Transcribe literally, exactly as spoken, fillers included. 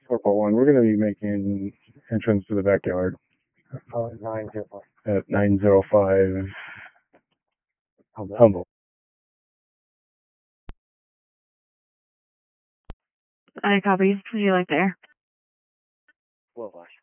four point one, we're going to be making entrance to the backyard Oh, nine zero five. at nine oh five Humboldt. Humboldt. I copy. Would you like there? Well, gosh.